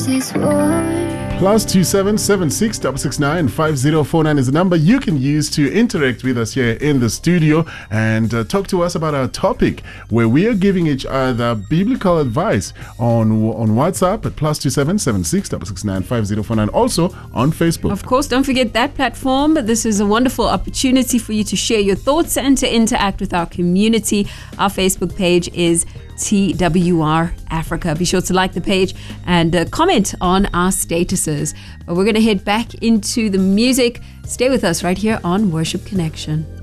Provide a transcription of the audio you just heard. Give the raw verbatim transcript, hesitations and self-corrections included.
Plus two seven seven six double six nine five zero four nine is the number you can use to interact with us here in the studio and uh, talk to us about our topic, where we are giving each other biblical advice on on WhatsApp at plus two seven seven six double six nine five zero four nine. Also on Facebook. Of course, don't forget that platform. This is a wonderful opportunity for you to share your thoughts and to interact with our community. Our Facebook page is T W R Africa. Be sure to like the page and uh, comment on our statuses. But we're going to head back into the music. Stay with us right here on Worship Connection.